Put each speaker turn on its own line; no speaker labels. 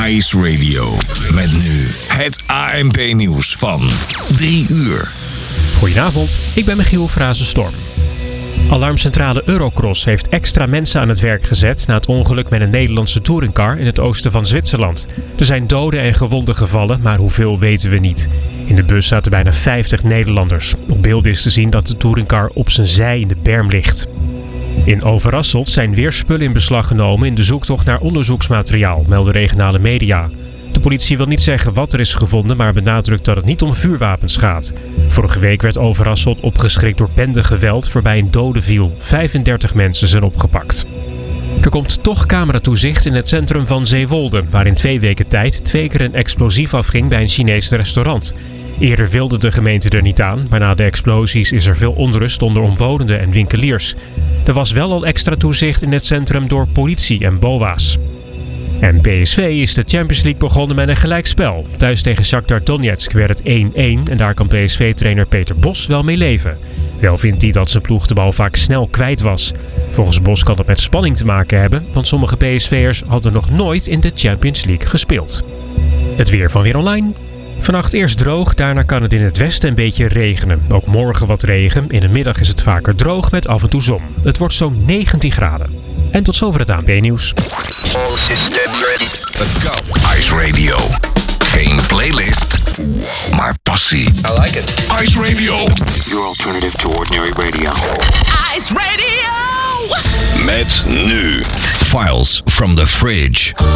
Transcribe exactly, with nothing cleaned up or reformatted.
Ice Radio. Met nu het A N P-nieuws van drie uur.
Goedenavond, ik ben Michiel Frazenstorm. Alarmcentrale Eurocross heeft extra mensen aan het werk gezet na het ongeluk met een Nederlandse touringcar in het oosten van Zwitserland. Er zijn doden en gewonden gevallen, maar hoeveel weten we niet. In de bus zaten bijna vijftig Nederlanders. Op beelden is te zien dat de touringcar op zijn zij in de berm ligt. In Overasselt zijn weer spullen in beslag genomen in de zoektocht naar onderzoeksmateriaal, melden regionale media. De politie wil niet zeggen wat er is gevonden, maar benadrukt dat het niet om vuurwapens gaat. Vorige week werd Overasselt opgeschrikt door bendegeweld waarbij een dode viel. vijfendertig mensen zijn opgepakt. Er komt toch cameratoezicht in het centrum van Zeewolde, waar in twee weken tijd twee keer een explosief afging bij een Chinees restaurant. Eerder wilde de gemeente er niet aan, maar na de explosies is er veel onrust onder omwonenden en winkeliers. Er was wel al extra toezicht in het centrum door politie en B O A's. En P S V is de Champions League begonnen met een gelijkspel. Thuis tegen Shakhtar Donetsk werd het één-één en daar kan P S V-trainer Peter Bos wel mee leven. Wel vindt hij dat zijn ploeg de bal vaak snel kwijt was. Volgens Bos kan dat met spanning te maken hebben, want sommige P S V'ers hadden nog nooit in de Champions League gespeeld. Het weer van Weer Online. Vannacht eerst droog, daarna kan het in het westen een beetje regenen. Ook morgen wat regen. In de middag is het vaker droog met af en toe zon. Het wordt zo'n negentien graden. En tot zover het A N P-nieuws.
All systems ready. Let's go. Ice Radio. Geen playlist, maar passie. I like it. Ice Radio. Your alternative to ordinary radio.
Ice Radio!
Met nu. Files from the Fridge.